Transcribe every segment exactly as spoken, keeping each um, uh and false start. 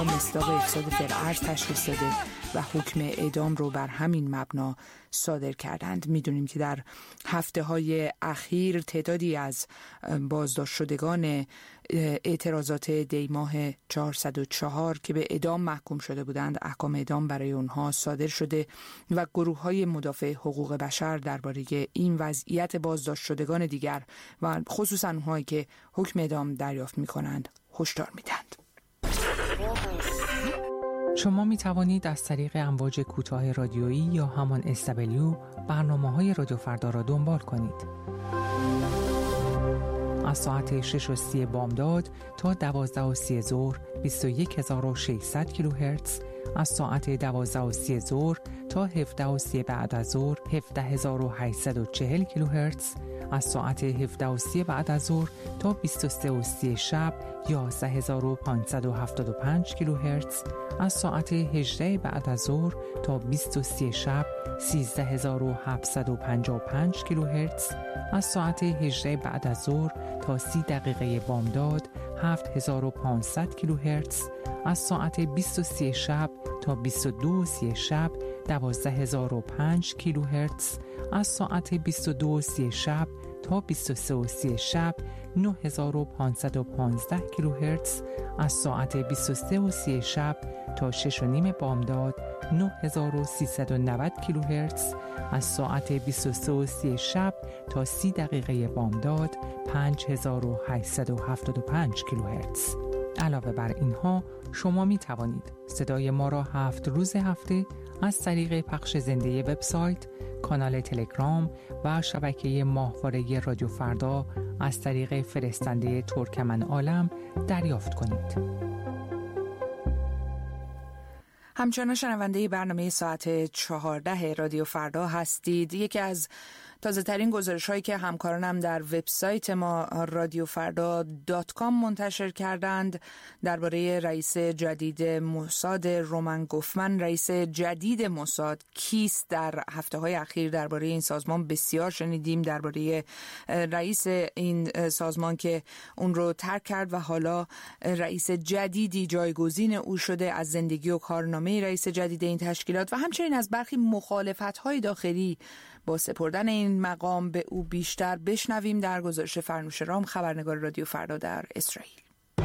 مصداق افساد فی‌الارض تشخیص داده و حکم اعدام رو بر همین مبنا صادر کردند. میدونیم که در هفته های اخیر تعدادی از بازداشت شدگان اعتراضات دیماه چهارصد و چهار که به اعدام محکوم شده بودند، احکام اعدام برای اونها صادر شده و گروه های مدافع حقوق بشر درباره این وضعیت بازداشت شدگان دیگر و خصوصا اونهایی که حکم اعدام دریافت میکنند هشدار میدند. شما می توانید از طریق امواج کوتاه رادیویی یا همان اس دبلیو برنامه‌های رادیو فردا را دنبال کنید. از ساعت شش و سی بامداد تا دوازده و سی ظهر بیست و یک هزار و ششصد کیلوهرتز، از ساعت دوازده و سی ظهر تا هفده و سی بعد از ظهر هفده هزار و هشتصد و چهل کیلوهرتز، از ساعت هفده و سی بعد از ظهر تا بیست و سه و سی شب یازده هزار و پانصد و هفتاد و پنج کیلوهرتز، از ساعت هجده بعد از ظهر تا بیست و سه شب سیزده هزار و هفتصد و پنجاه و پنج کیلوهرتز، از ساعت هجده بعد از ظهر تا سی دقیقه بامداد هفت هزار و پانصد کیلوهرتز، از ساعت بیست و سه شب تا بیست و دو و سی شب دوازده هزار و پنج کیلوهرتز، از ساعت بیست و دو و سی شب تا بیست و سه و سی شب نه هزار و پانصد و پانزده کیلوهرتز، از ساعت بیست و سه و سی شب تا شش و نیم بامداد نه هزار و سیصد و نود کیلوهرتز، از ساعت بیست و سه و سی شب تا سی دقیقه بامداد پنج هزار و هشتصد و هفتاد و پنج کیلوهرتز. علاوه بر اینها شما می توانید صدای ما را هفت روز هفته از طریق پخش زنده وبسایت، کانال تلگرام و شبکه ماهواره رادیو فردا از طریق فرستنده ترکمن عالم دریافت کنید. همچنان شنونده برنامه ساعت چهارده رادیو فردا هستید. یکی از تازه ترین گزارش هایی که همکارانم در وبسایت ما رادیو فردا دات کام منتشر کردند درباره رئیس جدید موساد رومن گوفمن. رئیس جدید موساد کیست؟ در هفته های اخیر درباره این سازمان بسیار شنیدیم، درباره رئیس این سازمان که اون رو ترک کرد و حالا رئیس جدیدی جایگزین او شده، از زندگی و کارنامه رئیس جدید این تشکیلات و همچنین از برخی مخالفت های داخلی با سپردن این مقام به او بیشتر بشنویم در گزارش فرنوش رام، خبرنگار رادیو فردا در اسرائیل.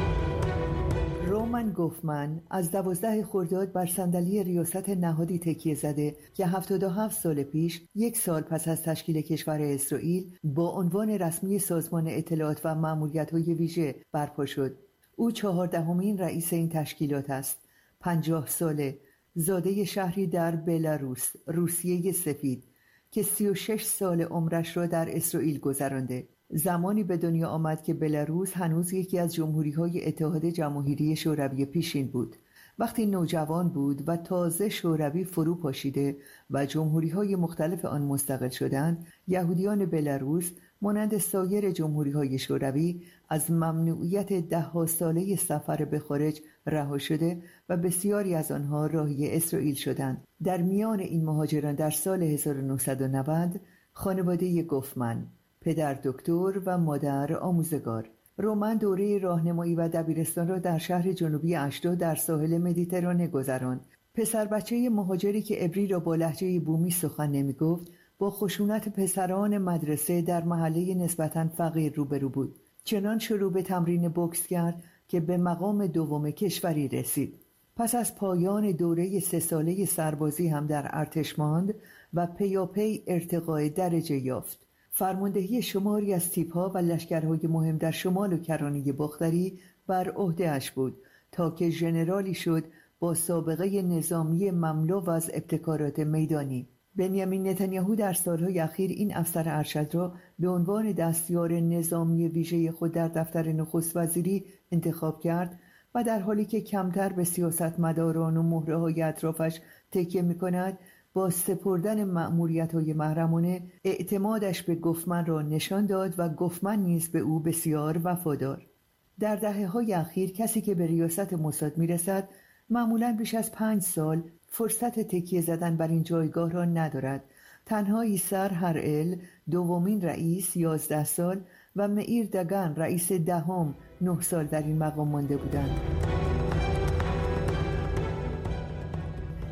رومن گوفمن از دوازده خرداد بر صندلی ریاست نهادی تکیه زده که هفتاد و هفت سال پیش، یک سال پس از تشکیل کشور اسرائیل، با عنوان رسمی سازمان اطلاعات و مأموریت‌های ویژه برپا شد. او چهاردهمین رئیس این تشکیلات است. پنجاه ساله، زاده شهری در بلاروس، روسیه سفید، که سی و شش سال عمرش را در اسرائیل گذرانده. زمانی به دنیا آمد که بلاروس هنوز یکی از جمهوری‌های اتحاد جماهیری شوروی پیشین بود. وقتی نوجوان بود و تازه شوروی فرو پاشیده و جمهوری‌های مختلف آن مستقل شدند، یهودیان بلاروس مانند سایر جمهوری‌های شوروی از ممنوعیت ده‌ها ساله سفر به خارج رها شده و بسیاری از آنها راهی اسرائیل شدند. در میان این مهاجران در سال هزار و نهصد و نود خانواده گوفمن، پدر دکتر و مادر آموزگار. رومن دوره راهنمایی و دبیرستان را در شهر جنوبی اشدود در ساحل مدیترانه گذراند. پسر بچه مهاجری که عبری را با لهجه بومی سخن نمی‌گفت، با خشونت پسران مدرسه در محله نسبتاً فقیر روبرو بود. چنان شروع به تمرین بوکس کرد که به مقام دوم کشوری رسید. پس از پایان دوره سه ساله سربازی هم در ارتش ماند و پیاپی ارتقای درجه یافت. فرماندهی شماری از تیپ‌ها و لشکرهای مهم در شمال و کرانه باختری بر عهده‌اش بود تا که ژنرالی شد با سابقه نظامی مملو از ابتکارات میدانی. بنیامین نتانیاهو در سالهای اخیر این افسر ارشد را به عنوان دستیار نظامی ویژه خود در دفتر نخست وزیری انتخاب کرد و در حالی که کمتر به سیاستمداران و مهره‌های اطرافش تکیه می‌کند، با سپردن مأموریت‌های محرمانه اعتمادش به گوفمن را نشان داد و گوفمن نیز به او بسیار وفادار. در دهه‌های اخیر کسی که به ریاست موساد می‌رسد معمولاً بیش از پنج سال فرصت تکیه زدن بر این جایگاه را ندارد. تنها ایسر هرئل دومین رئیس یازده سال و مئیر دگان رئیس دهم نه سال در این مقام مانده بودند.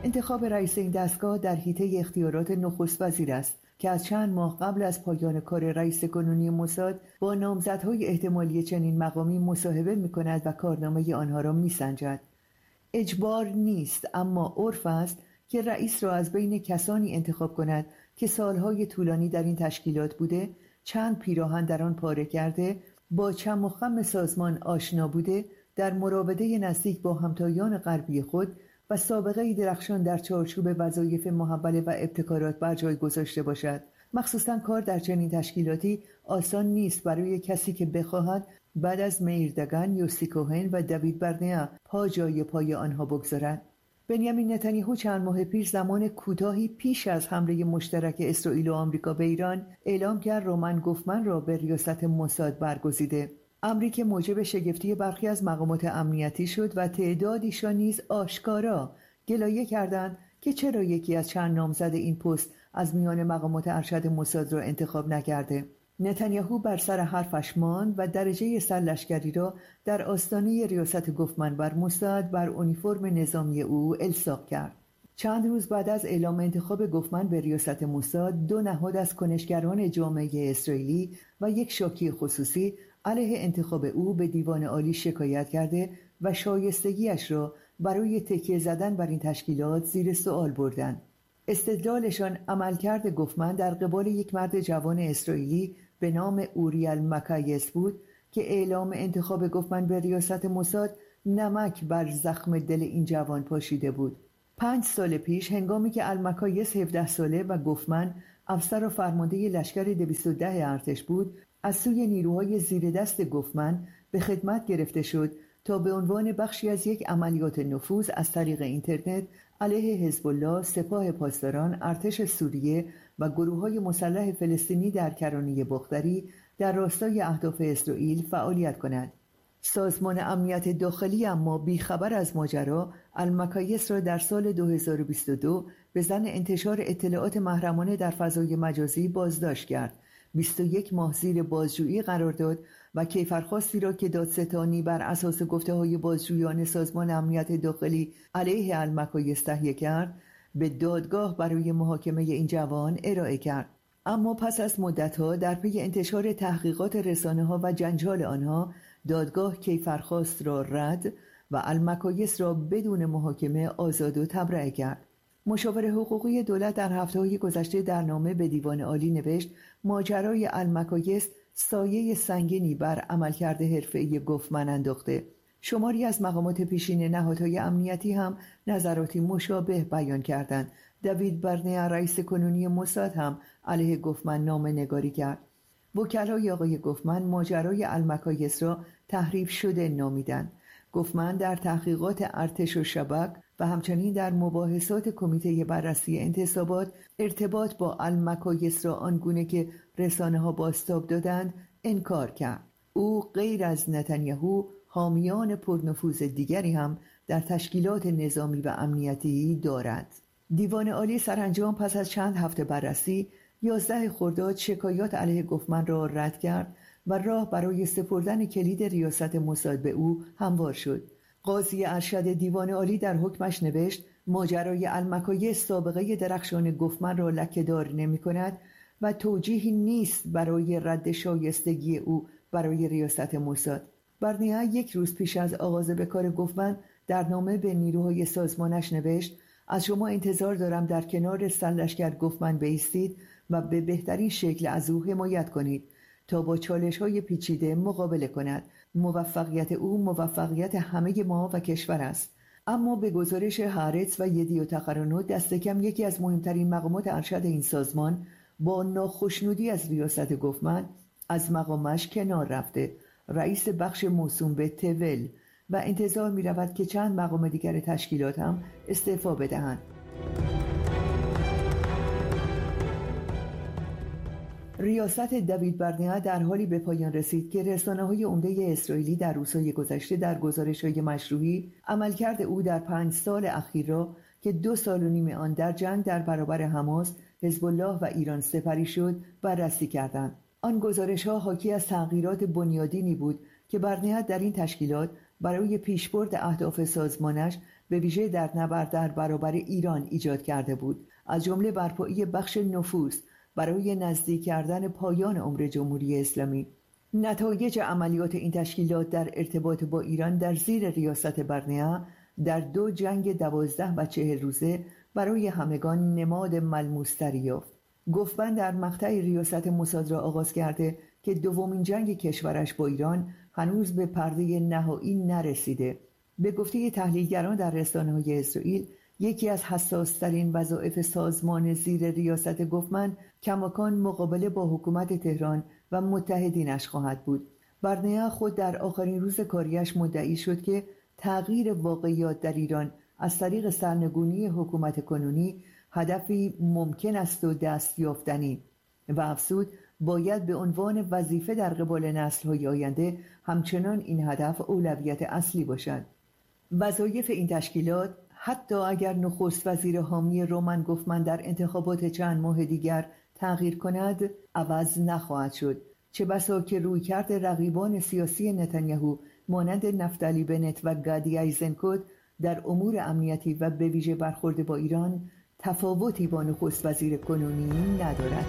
انتخاب رئیس این دستگاه در حیطه اختیارات نخست وزیر است که از چند ماه قبل از پایان کار رئیس کنونی موساد با نامزدهای احتمالی چنین مقامی مصاحبه می‌کند و کارنامه آنها را می‌سنجد. اجبار نیست، اما عرف است که رئیس را از بین کسانی انتخاب کند که سالهای طولانی در این تشکیلات بوده، چند پیراهن در آن پاره کرده، با چم و خم سازمان آشنا بوده، در مراوده نزدیک با همتایان غربی خود و سابقه درخشان در چارچوب وظایف محوله و ابتکارات بر جای گذاشته باشد. مخصوصاً کار در چنین تشکیلاتی آسان نیست برای کسی که بخواهد بعد از میردگان، یوسی کوهن و دوید برنیا پا جای پای آنها بگذارد. بنیامین نتانیاهو چند ماه پیش زمان کوتاهی پیش از حمله مشترک اسرائیل و آمریکا به ایران اعلام کرد رومن گوفمن را به ریاست موساد برگزیده. امری که موجب شگفتی برخی از مقامات امنیتی شد و تعدادیشان نیز آشکارا گلایه کردند که چرا یکی از چند نامزد این پست از میان مقامات ارشد موساد را انتخاب نکرده. نتانیاهو بر سر حرفش ماند و درجه سرلشکری را در آستانه ریاست گوفمن بر موساد بر اونیفرم نظامی او الصاق کرد. چند روز بعد از اعلام انتخاب گوفمن به ریاست موساد، دو نهاد از کنشگران جامعه اسرائیلی و یک شاکی خصوصی علیه انتخاب او به دیوان عالی شکایت کرده و شایستگیش را برای تکیه زدن بر این تشکیلات زیر سوال بردند. استدلالشان عملکرد گوفمن در قبال یک مرد جوان اسرائیلی به نام اوریل مکایس بود که اعلام انتخاب گوفمن به ریاست موساد نمک بر زخم دل این جوان پاشیده بود. پنج سال پیش هنگامی که المکایس هفده ساله و گوفمن افسر و فرمانده لشکر دویست و ده ارتش بود، از سوی نیروهای زیر دست گوفمن به خدمت گرفته شد تا به عنوان بخشی از یک عملیات نفوذ از طریق اینترنت علیه حزب الله، سپاه پاسداران، ارتش سوریه و گروه‌های مسلح فلسطینی در کرانه بختری در راستای اهداف اسرائیل فعالیت کند. سازمان امنیت داخلی اما بیخبر از ماجرا المکایس را در سال دو هزار و بیست و دو به ظن انتشار اطلاعات محرمانه در فضای مجازی بازداشت کرد. بیست و یک ماه زیر بازجویی قرار داد و کیفرخواستی را که دادستانی بر اساس گفته‌های بازجویان سازمان امنیت داخلی علیه المکایس تهیه کرد به دادگاه برای محاکمه این جوان ارائه کرد. اما پس از مدت‌ها در پی انتشار تحقیقات رسانه‌ها و جنجال آنها، دادگاه کیفرخواست را رد و المکایس را بدون محاکمه آزاد و تبرئه کرد. مشاور حقوقی دولت در هفته‌های گذشته در نامه به دیوان عالی نوشت ماجرای المکایس سایه سنگینی بر عملکرد حرفه‌ای گوفمن انداخته. شماری از مقامات پیشین نهادهای امنیتی هم نظراتی مشابه بیان کردند. دوید برنیا رئیس کنونی موساد هم علیه گوفمن نامه نگاری کرد. وکلای آقای گوفمن ماجرای المکایس را تحریف شده نامیدند. گوفمن در تحقیقات ارتش و شبک و همچنین در مباحثات کمیته بررسی انتصابات ارتباط با المکایس را آنگونه که رسانه‌ها بازتاب دادند انکار کرد. او غیر از نتانیاهو حامیان پرنفوذ دیگری هم در تشکیلات نظامی و امنیتی دارد. دیوان عالی سرانجام پس از چند هفته بررسی یازده خرداد شکایات علیه گوفمن را رد کرد و راه برای سپردن کلید ریاست موساد به او هموار شد. قاضی ارشد دیوان عالی در حکمش نوشت ماجرای المکایس سابقه درخشان گوفمن را لکه‌دار نمی کند و توجیهی نیست برای رد شایستگی او برای ریاست موساد. برنیا یک روز پیش از آغاز به کار گوفمن در نامه به نیروهای سازمانش نوشت از شما انتظار دارم در کنار سرلشکر گوفمن بایستید و به بهترین شکل از او حمایت کنید تا با چالش‌های پیچیده مقابله کند. موفقیت او موفقیت همه ما و کشور است. اما به گزارش هارتز و یدیوت اخرونوت دست کم یکی از مهمترین مقامات ارشد این سازمان با ناخشنودی از ریاست گوفمن از مقامش کنار رفته، رئیس بخش موسوم به تول، و انتظار می رود که چند مقام دیگر تشکیلات هم استعفا بدهند. ریاست دوید برنیا در حالی به پایان رسید که رسانه‌های عمده اسرائیلی در روزهای گذشته در گزارش‌های مشروعی عملکرد او در پنج سال اخیر را که دو سال و نیم آن در جنگ در برابر حماس، حزب الله و ایران سپری شد بررسی کردند. آن گزارش‌ها حاکی از تغییرات بنیادینی بود که برنیا در این تشکیلات برای پیشبرد اهداف سازمانش به ویژه در نبرد در برابر ایران ایجاد کرده بود، از جمله برپایی بخش نفوذ برای نزدیک کردن پایان عمر جمهوری اسلامی. نتایج عملیات این تشکیلات در ارتباط با ایران در زیر ریاست برنیا در دو جنگ دوازده و چهل روزه برای همگان نماد ملموس‌تری یافت. گوفبند در مقطع ریاست موساد را آغاز کرده که دومین جنگ کشورش با ایران هنوز به پرده نهایی نرسیده. به گفته تحلیلگران در رسانه‌های اسرائیل، یکی از حساس‌ترین وظایف سازمان زیر ریاست گوفمن کماکان مقابله با حکومت تهران و متحدینش خواهد بود. برنیا خود در آخرین روز کاریش مدعی شد که تغییر واقعیات در ایران از طریق سرنگونی حکومت کنونی هدفی ممکن است و دست یافتنی و افزود باید به عنوان وظیفه در قبال نسل‌های آینده همچنان این هدف اولویت اصلی باشد. وظایف این تشکیلات حتی اگر نخست وزیر حامی رومن گوفمن در انتخابات چند ماه دیگر تغییر کند عوض نخواهد شد، چه بسا که رویکرد رقیبان سیاسی نتانیاهو مانند نفتالی بنت و گادی ایزنکوت در امور امنیتی و به ویژه برخورد با ایران تفاوتی با نخست وزیر کنونی ندارد.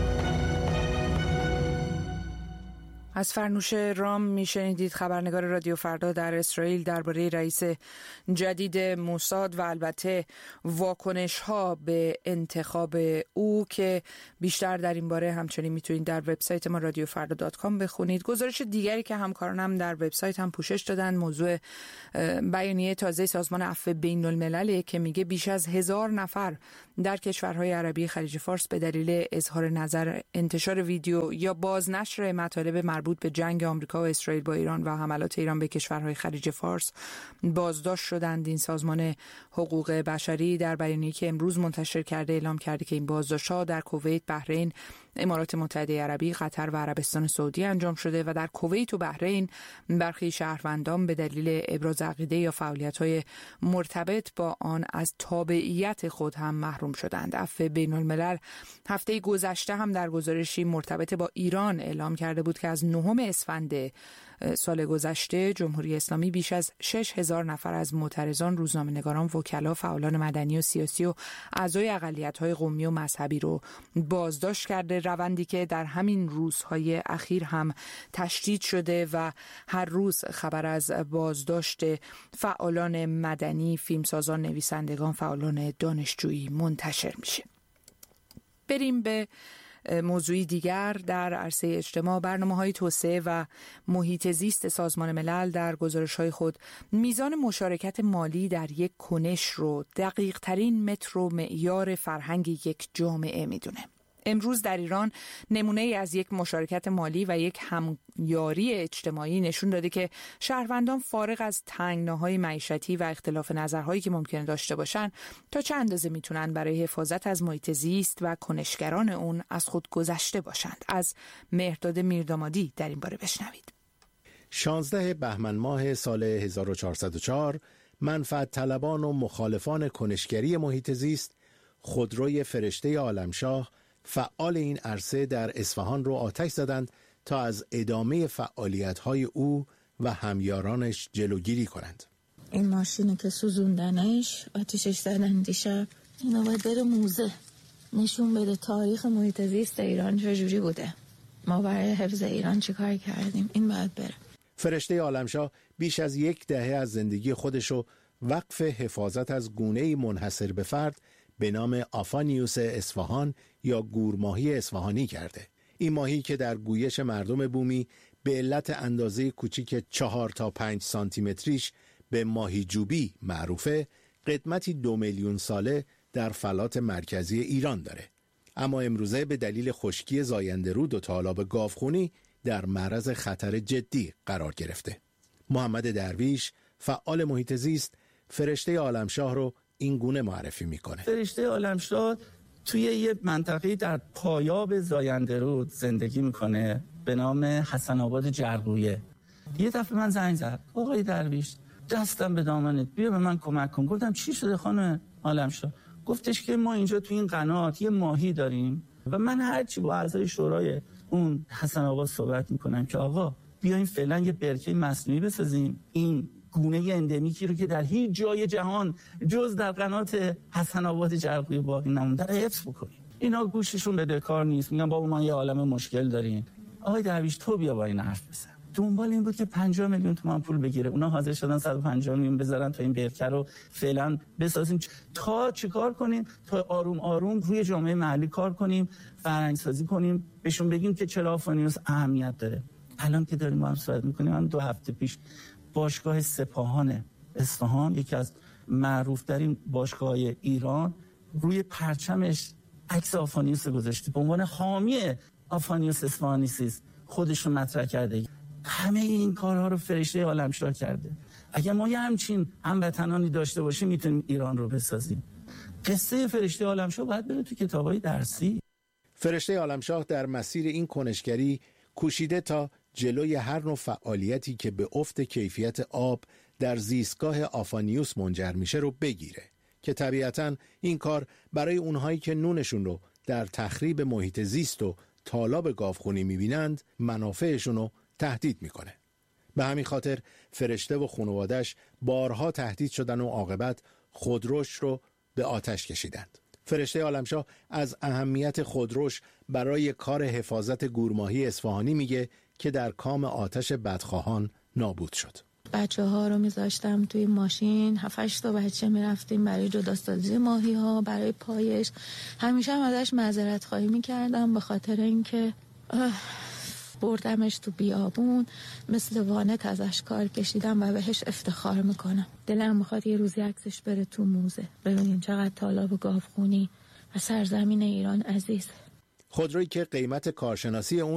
از فرنوش رام میشنیدید، خبرنگار رادیو فردا در اسرائیل، درباره رئیس جدید موساد و البته واکنش ها به انتخاب او که بیشتر در این باره همچنین میتونید در وبسایت ما رادیو فردا دات کام بخونید. گزارش دیگری که همکارانم در وبسایت هم پوشش دادن موضوع بیانیه تازه سازمان عفو بین الملل که میگه بیش از هزار نفر در کشورهای عربی خلیج فارس به دلیل اظهار نظر، انتشار ویدیو یا بازنشر مطالب مربوط به جنگ آمریکا و اسرائیل با ایران و حملات ایران به کشورهای خلیج فارس بازداشت شدند. این سازمان حقوق بشری در بیانیه‌ای که امروز منتشر کرده اعلام کرده که این بازداشت‌ها در کویت، بحرین، امارات متحده عربی، قطر و عربستان سعودی انجام شده و در کویت و بحرین برخی شهروندان به دلیل ابراز عقیده یا فعالیت‌های مرتبط با آن از تابعیت خود هم محروم شدند. عفو بین الملل هفته گذشته هم در گزارشی مرتبط با ایران اعلام کرده بود که از نهم اسفند سال گذشته جمهوری اسلامی بیش از شش هزار نفر از معترضان، روزنامه‌نگاران، وکلا، فعالان مدنی و سیاسی و اعضای اقلیت‌های قومی و مذهبی رو بازداشت کرده، روندی که در همین روزهای اخیر هم تشدید شده و هر روز خبر از بازداشت فعالان مدنی، فیلمسازان، نویسندگان، فعالان دانشجویی منتشر میشه. بریم به موضوعی دیگر. در عرصه اجتماع، برنامه‌های توسعه و محیط زیست سازمان ملل در گزارش‌های خود میزان مشارکت مالی در یک کنش رو دقیق‌ترین متر و معیار فرهنگ یک جامعه میدونه. امروز در ایران نمونه ای از یک مشارکت مالی و یک همیاری اجتماعی نشون داده که شهروندان فارغ از تنگناهای معیشتی و اختلاف نظرهایی که ممکن داشته باشن تا چه اندازه میتونن برای حفاظت از محیط زیست و کنشگران اون از خود گذشته باشند. از مهرداد میردامادی در این باره بشنوید. شانزده بهمن ماه سال هزار و چهارصد و چهار منفعت طلبان و مخالفان کنشگری محیط زیست خودروی فرشته عالمشاه فعال این عرصه در اصفهان رو آتش زدند تا از ادامه فعالیت‌های او و همیارانش جلوگیری کنند. این ماشینی که سوزوندنش، آتشش زدن دیشب، اینا باید بره موزه نشون بده تاریخ محیط زیست ایران چجوری بوده، ما برای حفظ ایران چی کار کردیم. این باید بره. فرشته عالمشاه بیش از یک دهه از زندگی خودشو وقف حفاظت از گونه‌ای منحصر به فرد به نام آفانیوس اصفهان یا گورماهی اصفهانی کرده. این ماهی که در گویش مردم بومی به علت اندازه کوچیک چهار تا پنج سانتی متریش به ماهی جوبی معروفه، قدمتی دو میلیون ساله در فلات مرکزی ایران داره. اما امروزه به دلیل خشکی زاینده رود و تالاب گاوخونی در معرض خطر جدی قرار گرفته. محمد درویش، فعال محیط زیست، فرشته عالمشاه رو این گونه معرفی میکنه. فرشته عالمشاه توی یه منطقه در پایاب زاینده رود زندگی میکنه به نام حسن آباد جرقویه. یه دفعه من زنگ زد، آقای درویش دستم به دامنت، بیا به من کمک کن. گفتم چی شده خانم عالمشاه؟ گفتش که ما اینجا تو این قنات یه ماهی داریم و من هرچی با اعضای شورای اون حسن آباد صحبت میکنم که آقا بیاین فعلا یه برکه مصنوعی بسازیم، این گونه اندمیکی رو که در هیچ جای جهان جز در قنات حسن آباد جرقویه باقی نمونده رو حفظ بکنیم. اینا گوششون بده کار نیست، میگن بابا ما یه عالمه مشکل داریم. آقای درویش تو بیا با این حرف بزن. دنبال این بود که پنجاه میلیون تومان پول بگیره، اونا حاضر شدن صد و پنجاه میلیون بذارن تا این برکه رو فعلا بسازیم. تا چیکار کنیم؟ تا آروم آروم روی جامعه محلی کار کنیم، فرهنگ سازی کنیم، بهشون بگیم که چرا آفانیوس اهمیت داره. الان که داریم با هم صحبت میکنیم، من دو هفته پیش باشگاه سپاهان اصفهان، یکی از معروف‌ترین باشگاه‌های ایران، روی پرچمش عکس آفانیوس گذاشته به عنوان حامی آفانیوس اصفهانیسیس، خودش رو مطرح کرده. همه این کارها رو فرشته عالمشاه کرده. اگر ما یه همچین هموطنانی داشته باشیم میتونیم ایران رو بسازیم. قصه فرشته عالمشاه باید بره تو کتابای درسی. فرشته عالمشاه در مسیر این کنشگری کوشیده تا جلوی هر نوع فعالیتی که به افت کیفیت آب در زیستگاه آفانیوس منجر میشه رو بگیره که طبیعتاً این کار برای اونهایی که نونشون رو در تخریب محیط زیست و تالاب گاوخونی میبینند منافعشون رو تهدید میکنه. به همین خاطر فرشته و خانواده‌اش بارها تهدید شدن و عاقبت خودروش رو به آتش کشیدند. فرشته عالمشاه از اهمیت خودروش برای کار حفاظت گورماهی اصفهانی میگه که در کام آتش بدخواهان نابود شد. بچه ها رو میذاشتم توی ماشین، هفتش تا بچه میرفتیم برای جداسازی ماهی ها، برای پایش. همیشه هم ازش معذرت خواهی میکردم به خاطر اینکه بردمش تو بیابون، مثل وانت ازش کار کشیدم و بهش افتخار میکنم. دلم میخواد یه روزی عکسش بره تو موزه، ببینیم چقدر تالاب گاوخونی و سرزمین ایران عزیز. خودرویی که قیمت کارشناسی اون